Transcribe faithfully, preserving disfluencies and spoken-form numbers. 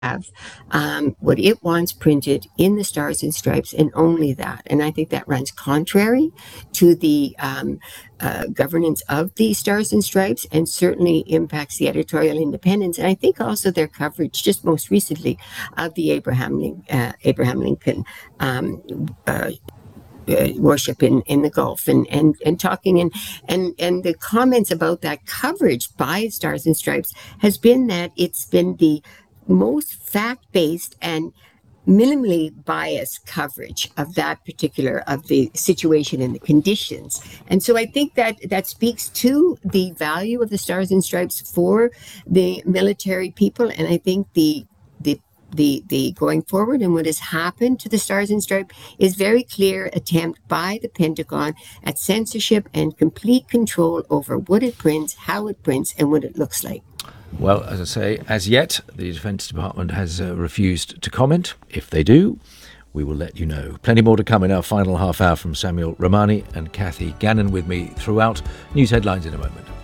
have um, what it wants printed in the Stars and Stripes, and only that. And I think that runs contrary to the um, uh, governance of the Stars and Stripes, and certainly impacts the editorial independence. And I think also their coverage, just most recently, of the Abraham, Lin- uh, Abraham Lincoln um, uh, uh, worship in, in the Gulf, and, and, and talking and, and, and the comments about that coverage by Stars and Stripes has been that it's been the most fact-based and minimally biased coverage of that particular of the situation and the conditions. And so I think that that speaks to the value of the Stars and Stripes for the military people. And I think the the the the going forward and what has happened to the Stars and Stripes is very clear attempt by the Pentagon at censorship and complete control over what it prints, how it prints, and what it looks like. Well, as I say, as yet, the Defence Department has uh, refused to comment. If they do, we will let you know. Plenty more to come in our final half hour from Samuel Romani and Kathy Gannon with me throughout. News headlines in a moment.